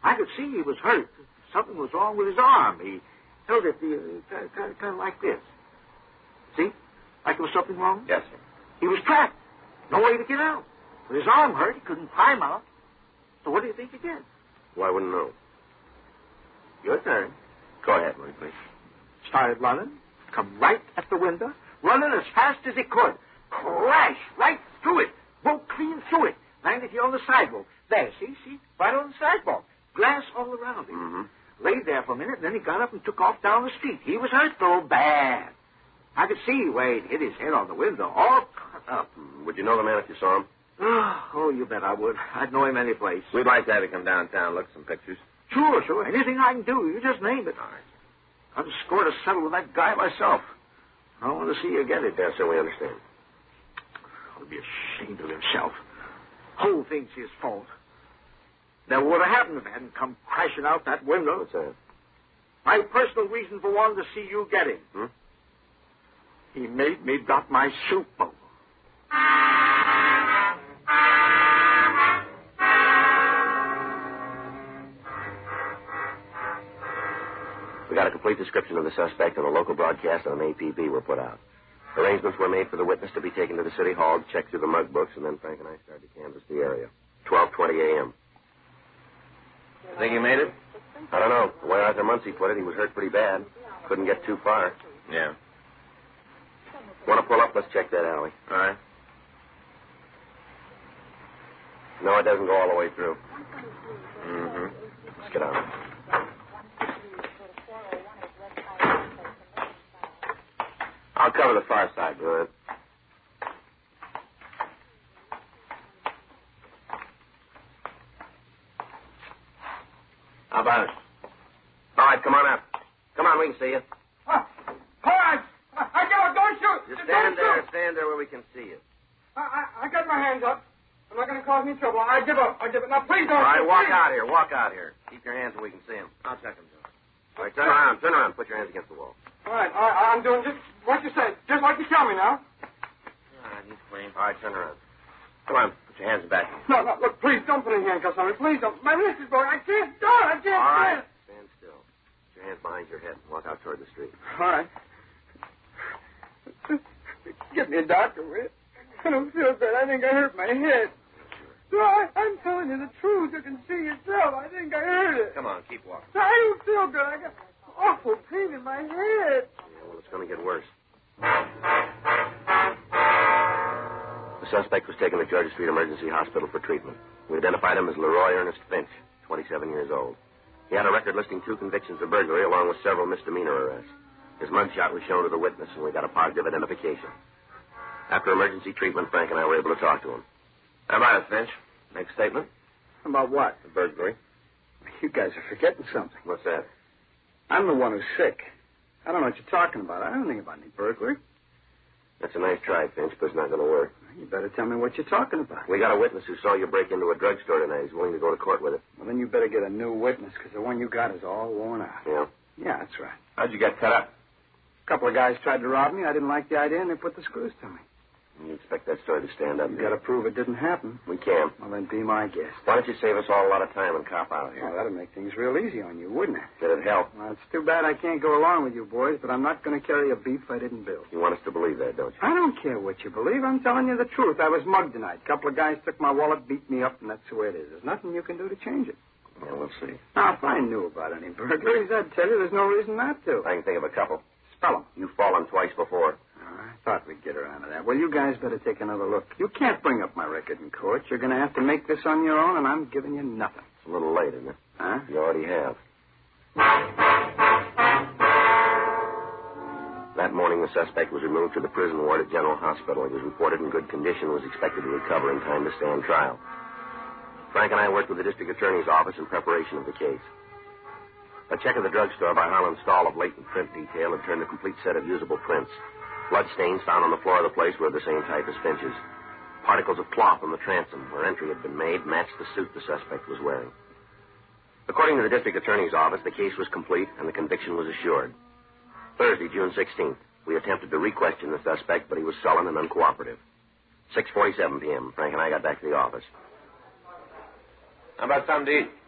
I could see he was hurt. Something was wrong with his arm. He held it kind of like this. See? Like there was something wrong? Yes, sir. He was trapped. No way to get out. With his arm hurt, he couldn't climb out. So what do you think he did? Well, I wouldn't know. Your turn. Go ahead, will you, please? Started running. Come right at the window. Running as fast as he could. Crash right through it. Broke clean through it. Landed here on the sidewalk. There, see? Right on the sidewalk. Glass all around him. Mm-hmm. Laid there for a minute, and then he got up and took off down the street. He was hurt, though, bad. I could see where he'd hit his head on the window, all cut up. Would you know the man if you saw him? Oh, you bet I would. I'd know him any place. We'd like to have you come downtown, look at some pictures. Sure. Anything I can do, you just name it. All right. I've scored a settle with that guy myself. I don't want to see you get it. Yes, sir, we understand. He'll be ashamed of himself. Whole thing's his fault. That would have happened if it hadn't come crashing out that window. What's that? My personal reason for wanting to see you get him. He made me drop my soup bowl. We got a complete description of the suspect, and a local broadcast on an APB were put out. Arrangements were made for the witness to be taken to the city hall to check through the mug books, and then Frank and I started to canvass the area. 12:20 a.m. Think he made it? I don't know. The way Arthur Muncie put it, he was hurt pretty bad. Couldn't get too far. Yeah. Want to pull up? Let's check that alley. All right. No, it doesn't go all the way through. Mm-hmm. Let's get out. I'll cover the far side, go ahead. How about it? All right, come on up. Come on, we can see you. All right. I give up. Don't shoot. Just Don't stand shoot. there where we can see you. I got my hands up. I'm not going to cause any trouble. I give up. Now, please don't. All right, shoot, walk please. out here. Keep your hands where we can see them. I'll check them, Joe. All right, turn around. Put your hands against the wall. All right. I'm doing just what you said. Just like you tell me now. All right, he's clean. All right, turn around. Come on, put your hands back. No, look, please don't put any handcuffs on me. Please don't. My wrist is broken. I can't do it. I can't All do right, it. stand still. Put your hands behind your head and walk out toward the street. All right. Get me a doctor, will you? I don't feel good. I think I hurt my head. No, I'm telling you the truth. You can see yourself. I think I hurt it. Come on, keep walking. I don't feel good. I got awful pain in my head. Yeah, well, it's going to get worse. The suspect was taken to Georgia Street Emergency Hospital for treatment. We identified him as Leroy Ernest Finch, 27 years old. He had a record listing 2 convictions of burglary along with several misdemeanor arrests. His mugshot was shown to the witness, and we got a positive identification. After emergency treatment, Frank and I were able to talk to him. How about it, Finch? Make a statement? About what? The burglary. You guys are forgetting something. What's that? I'm the one who's sick. I don't know what you're talking about. I don't think about any burglary. That's a nice try, Finch, but it's not going to work. You better tell me what you're talking about. We got a witness who saw you break into a drugstore tonight. He's willing to go to court with it. Well, then you better get a new witness, because the one you got is all worn out. Yeah? Yeah, that's right. How'd you get cut up? A couple of guys tried to rob me. I didn't like the idea, and they put the screws to me. You expect that story to stand up? You got to prove it didn't happen. We can. Well, then be my guest. Why don't you save us all a lot of time and cop out here? Well, that'd make things real easy on you, wouldn't it? It'd help. Well, it's too bad I can't go along with you boys, but I'm not going to carry a beef I didn't build. You want us to believe that, don't you? I don't care what you believe. I'm telling you the truth. I was mugged tonight. A couple of guys took my wallet, beat me up, and that's the way it is. There's nothing you can do to change it. Yeah, we'll see. Now, if I knew about any burglaries, I'd tell you there's no reason not to. I can think of a couple. Spell them. You've fallen twice before. I thought we'd get around to that. Well, you guys better take another look. You can't bring up my record in court. You're going to have to make this on your own, and I'm giving you nothing. It's a little late, isn't it? Huh? You already have. That morning, the suspect was removed to the prison ward at General Hospital. He was reported in good condition and was expected to recover in time to stand trial. Frank and I worked with the district attorney's office in preparation of the case. A check of the drugstore by Harlan Stahl of latent print detail had turned a complete set of usable prints. Blood stains found on the floor of the place were of the same type as Finch's. Particles of cloth on the transom where entry had been made matched the suit the suspect was wearing. According to the district attorney's office, the case was complete and the conviction was assured. Thursday, June 16th, we attempted to re-question the suspect, but he was sullen and uncooperative. 6:47 p.m., Frank and I got back to the office. How about something to eat?